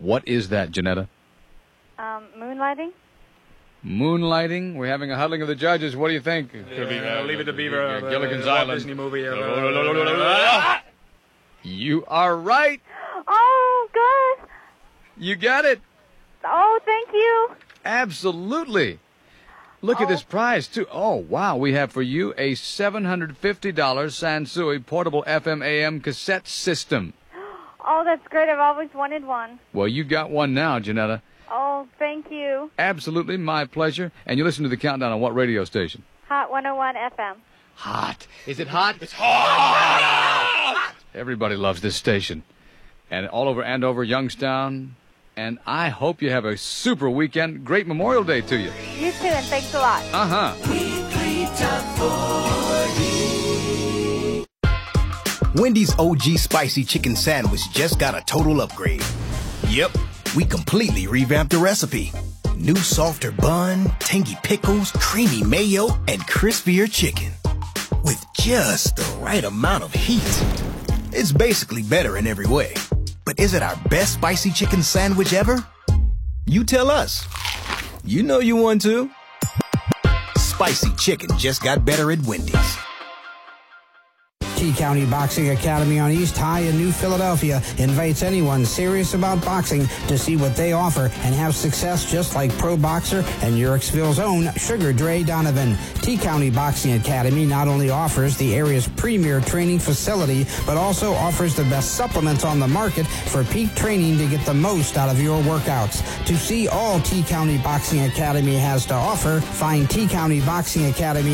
What is that, Janetta? Moonlighting. Moonlighting. We're having a huddling of the judges. What do you think? Could be Leave It to Beaver. Gilligan's Walt Island. Disney movie. You are right. Oh, good. You got it. Oh, thank you. Absolutely. Look at this prize, too. Oh, wow. We have for you a $750 Sansui portable FM/AM cassette system. Oh, that's great. I've always wanted one. Well, you got one now, Janetta. Oh, thank you. Absolutely, my pleasure. And you listen to the countdown on what radio station? Hot 101 FM. Hot. Is it hot? It's hot! Everybody loves this station. And all over Andover, Youngstown. And I hope you have a super weekend. Great Memorial Day to you. You too, and thanks a lot. Wendy's OG Spicy Chicken Sandwich just got a total upgrade. Yep, we completely revamped the recipe. New softer bun, tangy pickles, creamy mayo, and crispier chicken. With just the right amount of heat. It's basically better in every way. But is it our best spicy chicken sandwich ever? You tell us. You know you want to. Spicy chicken just got better at Wendy's. T-County Boxing Academy on East High in New Philadelphia invites anyone serious about boxing to see what they offer and have success just like pro boxer and Yurixville's own Sugar Dre Donovan. T-County Boxing Academy not only offers the area's premier training facility, but also offers the best supplements on the market for peak training to get the most out of your workouts. To see all T-County Boxing Academy has to offer, find T-County Boxing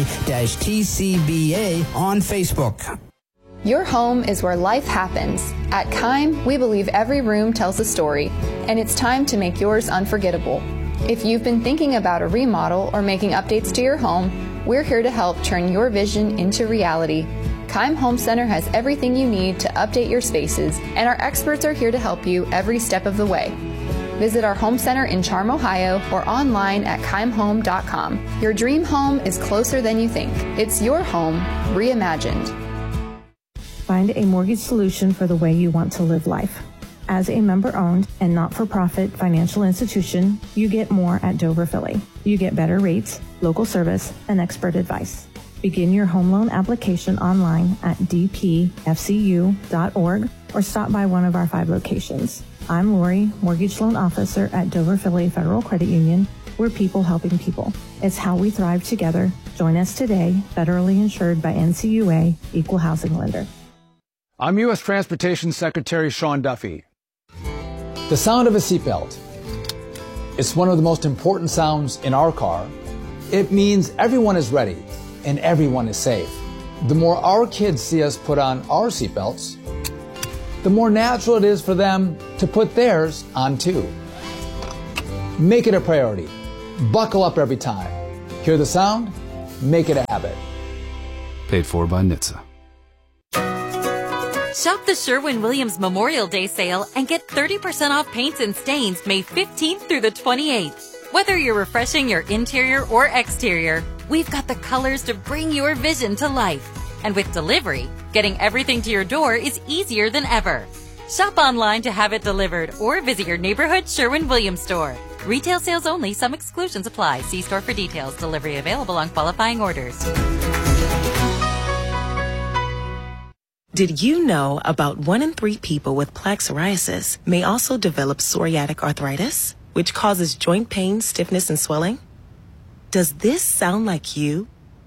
Academy-TCBA on Facebook. Your home is where life happens. At Keim, we believe every room tells a story, and it's time to make yours unforgettable. If you've been thinking about a remodel or making updates to your home, we're here to help turn your vision into reality. Keim Home Center has everything you need to update your spaces, and our experts are here to help you every step of the way. Visit our home center in Charm, Ohio, or online at keimhome.com. Your dream home is closer than you think. It's your home reimagined. Find a mortgage solution for the way you want to live life. As a member-owned and not-for-profit financial institution, you get more at Dover Philly. You get better rates, local service, and expert advice. Begin your home loan application online at dpfcu.org or stop by one of our 5 locations. I'm Lori, Mortgage Loan Officer at Dover Philly Federal Credit Union. We're people helping people. It's how we thrive together. Join us today, federally insured by NCUA, Equal Housing Lender. I'm U.S. Transportation Secretary Sean Duffy. The sound of a seatbelt. It's one of the most important sounds in our car. It means everyone is ready and everyone is safe. The more our kids see us put on our seatbelts, the more natural it is for them to put theirs on too. Make it a priority. Buckle up every time. Hear the sound? Make it a habit. Paid for by NHTSA. Shop the Sherwin-Williams Memorial Day sale and get 30% off paints and stains May 15th through the 28th. Whether you're refreshing your interior or exterior, we've got the colors to bring your vision to life. And with delivery, getting everything to your door is easier than ever. Shop online to have it delivered or visit your neighborhood Sherwin-Williams store. Retail sales only. Some exclusions apply. See store for details. Delivery available on qualifying orders. Did you know about 1 in 3 people with plaque psoriasis may also develop psoriatic arthritis, which causes joint pain, stiffness, and swelling? Does this sound like you?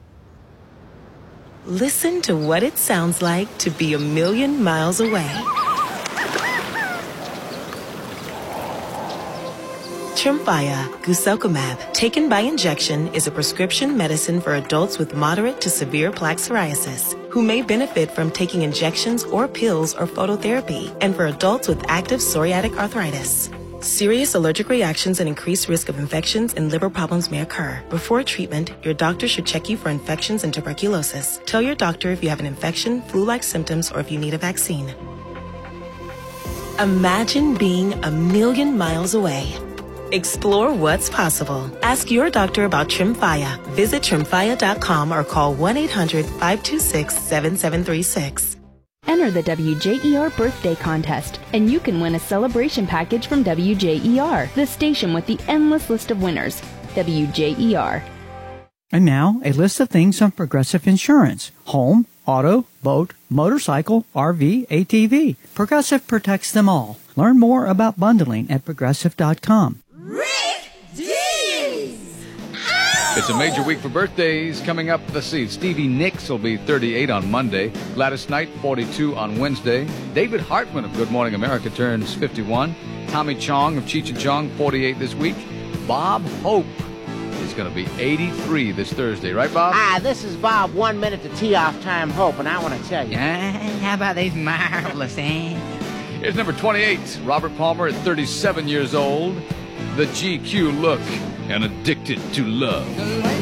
Listen to what it sounds like to be a million miles away. Tremfya guselkumab, taken by injection, is a prescription medicine for adults with moderate to severe plaque psoriasis who may benefit from taking injections or pills or phototherapy, and for adults with active psoriatic arthritis. Serious allergic reactions and increased risk of infections and liver problems may occur. Before treatment, your doctor should check you for infections and tuberculosis. Tell your doctor if you have an infection, flu-like symptoms, or if you need a vaccine. Imagine being a million miles away. Explore what's possible. Ask your doctor about Tremfya. Visit Tremfya.com or call 1-800-526-7736. enter the WJER birthday contest, and you can win a celebration package from WJER, the station with the endless list of winners. WJER. And now, a list of things on Progressive Insurance. Home, auto, boat, motorcycle, RV, ATV. Progressive protects them all. Learn more about bundling at Progressive.com. It's a major week for birthdays coming up. Let's see. Stevie Nicks will be 38 on Monday. Gladys Knight, 42 on Wednesday. David Hartman of Good Morning America turns 51. Tommy Chong of Cheech and Chong, 48 this week. Bob Hope is going to be 83 this Thursday. Right, Bob? Hi, this is Bob. 1 minute to tee off time, Hope, and I want to tell you. How about these marvelous, eh? Here's number 28. Robert Palmer at 37 years old. The GQ look and addicted to love.